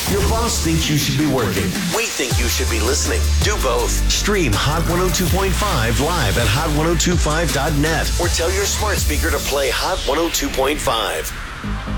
Your boss thinks you should be working. We think you should be listening. Do both. Stream Hot 102.5 live at hot1025.net or tell your smart speaker to play Hot 102.5.